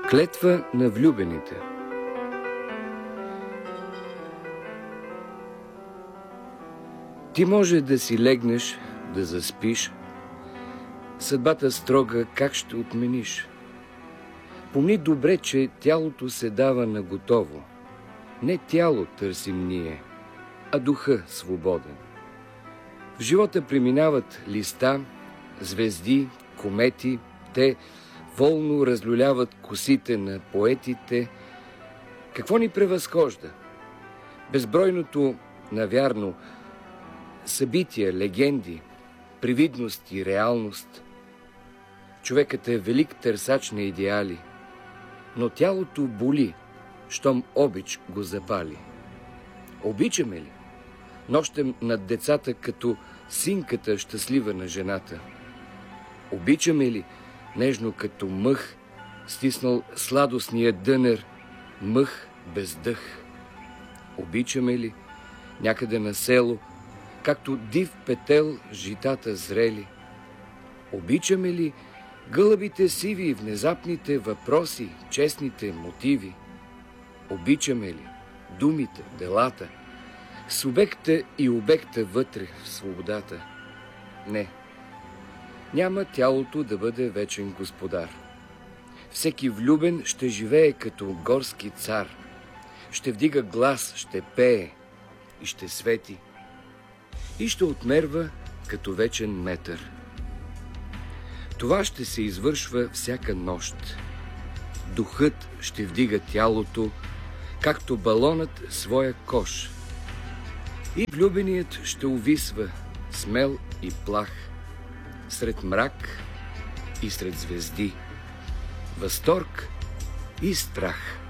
Клетва на влюбените. Ти може да си легнеш, да заспиш. Съдбата строга как ще отмениш? Помни добре, че тялото се дава на готово. Не тяло търсим ние, а духа свободен. В живота преминават листа, звезди, комети. Те волно разлюляват косите на поетите. Какво ни превъзхожда? Безбройното, навярно, събития, легенди, привидност и реалност. Човекът е велик търсач на идеали, но тялото боли, щом обич го запали. Обичаме ли? Нощем над децата, като синката щастлива на жената. Обичаме ли? Нежно като мъх, стиснал сладостния дънер, мъх без дъх. Обичаме ли? Някъде на село, както див петел житата зрели. Обичаме ли гълъбите сиви, внезапните въпроси, честните мотиви? Обичаме ли думите, делата, субекта и обекта вътре в свободата? Не. Няма тялото да бъде вечен господар. Всеки влюбен ще живее като горски цар. Ще вдига глас, ще пее и ще свети. И ще отмерва като вечен метър. Това ще се извършва всяка нощ. Духът ще вдига тялото, както балонът своя кош. И влюбеният ще увисва, смел и плах, сред мрак и сред звезди, възторг и страх.